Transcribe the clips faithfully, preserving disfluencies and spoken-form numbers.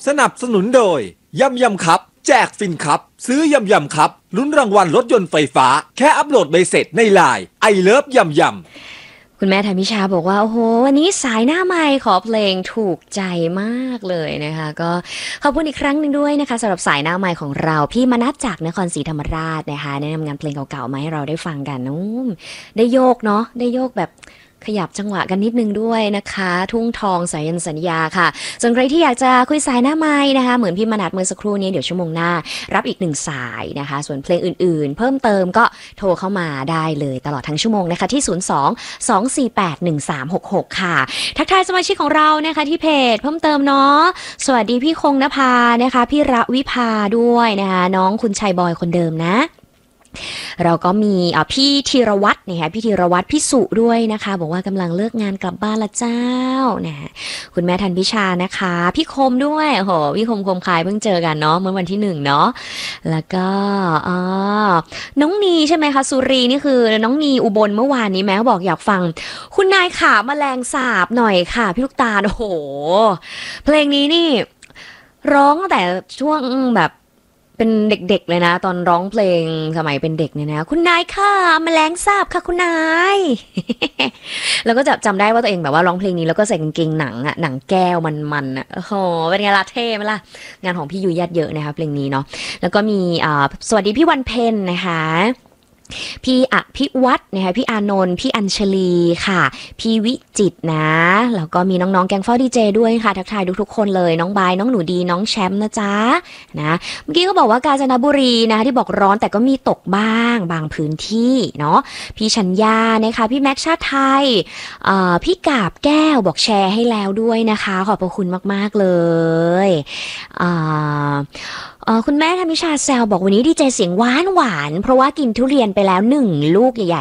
สนับสนุนโดยยำยำครับแจกฟินครับซื้อยำยำครับลุ้นรางวัลรถยนต์ไฟฟ้าแค่อัปโหลดใบเสร็จในไลน์ไอเลิฟยำยำคุณแม่ธนิชาบอกว่าโอ้โหวันนี้สายหน้าไมค์ขอเพลงถูกใจมากเลยนะคะก็ขอบคุณอีกครั้งหนึ่งด้วยนะคะสำหรับสายหน้าไมค์ของเราพี่มนัสจากนครศรีธรรมราชนะคะแนะนำงานเพลงเก่าๆมาให้เราได้ฟังกันนู้มได้โยกเนาะได้โยกแบบขยับจังหวะกันนิดนึงด้วยนะคะทุ่งทองสายันสัญญาค่ะส่วนใครที่อยากจะคุยสายหน้าไม้นะคะเหมือนพี่มนัสเมื่อสักครู่นี้เดี๋ยวชั่วโมงหน้ารับอีกหนึ่งสายนะคะส่วนเพลงอื่นๆเพิ่มเติมก็โทรเข้ามาได้เลยตลอดทั้งชั่วโมงนะคะที่ศูนย์ สอง สอง สี่ แปด หนึ่ง สาม หก หกค่ะทักทายสมาชิกของเรานะคะที่เพจเพิ่มเติมเนาะสวัสดีพี่คงนภานะคะพี่ระวิภาด้วยนะคะน้องคุณชัยบอยคนเดิมนะเราก็มีพี่ธีรวัตรนะคะพี่ธีรวัตรพี่สุด้วยนะคะบอกว่ากำลังเลิกงานกลับบ้านละเจ้านะคุณแม่ทันพิชานะคะพี่คมด้วยโอ้โหพี่คมคมคายเพิ่งเจอกันเนาะเมื่อวันที่หนึ่งเนาะแล้วก็อ๋อน้องนีใช่ไหมคะสุรีนี่คือน้องนีอุบลเมื่อวานนี้แม่บอกอยากฟังคุณนายขาแมลงสาบหน่อยค่ะพี่ลูกตาลโอ้โหเพลงนี้นี่ร้องตั้งแต่ช่วงแบบเป็นเด็กๆเลยนะตอนร้องเพลงสมัยเป็นเด็กเนี่ยนะคุณนายค่ะแมลงสาบค่ะคุณนาย แล้วก็จะจำได้ว่าตัวเองแบบว่าร้องเพลงนี้แล้วก็ใส่กางเกงหนังอะหนังแก้วมันๆอะโอ้โหเป็นไงล่ะเท่ไหมล่ะงานของพี่ยุยญาติเยอะนะคะเพลงนี้เนาะแล้วก็มีอ่าสวัสดีพี่วันเพ็ญนะคะพี่อภิวัฒน์นะคะพี่อานนท์พี่อัญชลีค่ะพี่วิจิตรนะแล้วก็มีน้องๆแกงเฝ้าดีเจด้วยค่ะทักทายทุกๆคนเลยน้องบายน้องหนูดีน้องแชมป์นะจ๊ะนะเมื่อกี้ก็บอกว่ากาญจนบุรีนะที่บอกร้อนแต่ก็มีตกบ้างบางพื้นที่เนาะพี่ชัญญานะคะพี่แม็กชาติไทยพี่กาบแก้วบอกแชร์ให้แล้วด้วยนะคะขอบพระคุณมากๆเลยอ่าคุณแม่ธนิชาแซวบอกวันนี้ดีเจเสียงหวานหวานเพราะว่ากินทุเรียนไปแล้วหนึ่งลูกใหญ่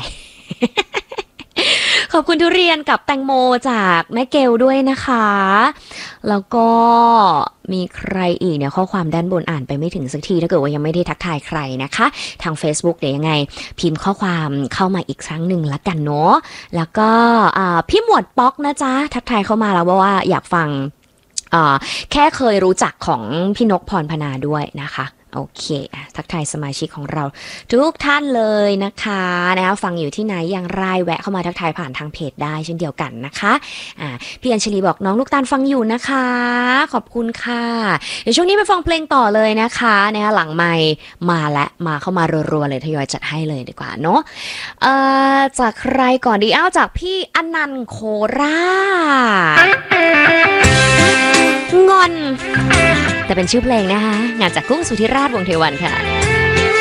ๆ ขอบคุณทุเรียนกับแตงโมจากแม่เกลด้วยนะคะแล้วก็มีใครอีกเนี่ยข้อความด้านบนอ่านไปไม่ถึงสักทีถ้าเกิดว่ายังไม่ได้ทักทายใครนะคะทาง Facebook เดี๋ยวยังไงพิมพ์ข้อความเข้ามาอีกครั้งหนึ่งละกันเนาะแล้วก็พี่หมวดป๊อกนะจ๊ะทักทายเข้ามาแล้วว่าอยากฟังแค่เคยรู้จักของพี่นกพรพนาด้วยนะคะโอเคทักทายสมาชิกของเราทุกท่านเลยนะคะนะคะฟังอยู่ที่ไหนอย่างไรแวะเข้ามาทักทายผ่านทางเพจได้เช่นเดียวกันนะคะอ่าพี่อัญชลีบอกน้องลูกตาลฟังอยู่นะคะขอบคุณค่ะเดี๋ยวช่วงนี้ไปฟังเพลงต่อเลยนะคะนะคะหลังไมค์มาและมาเข้ามารัวๆเลยทยอยจัดให้เลยดีกว่าเนาะเอ่อจากใครก่อนดีอ้าวจากพี่อนันต์โคราชงอนแต่เป็นชื่อเพลงนะคะงานจากกุ้งสุธิราชวงศ์เทวันค่ะ